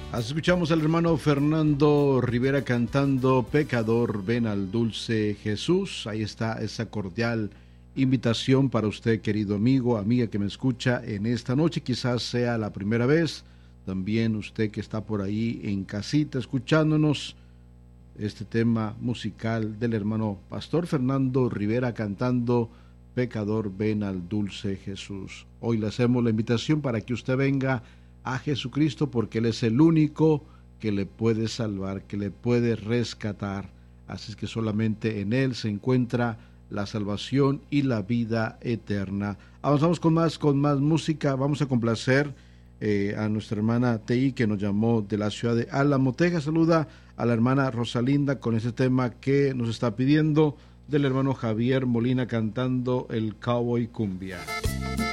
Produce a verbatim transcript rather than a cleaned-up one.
Así escuchamos al hermano Fernando Rivera cantando Pecador, ven al dulce Jesús. Ahí está esa cordial invitación para usted, querido amigo, amiga que me escucha en esta noche. Quizás sea la primera vez. También usted que está por ahí en casita escuchándonos. Este tema musical del hermano Pastor Fernando Rivera cantando Pecador, ven al dulce Jesús. Hoy le hacemos la invitación para que usted venga a Jesucristo, porque Él es el único que le puede salvar, que le puede rescatar. Así es que solamente en Él se encuentra la salvación y la vida eterna. Avanzamos con más, con más música. Vamos a complacer eh, a nuestra hermana Tei, que nos llamó de la ciudad de Álamo, Texas. Saluda a la hermana Rosalinda con ese tema que nos está pidiendo, del hermano Javier Molina cantando el Cowboy Cumbia.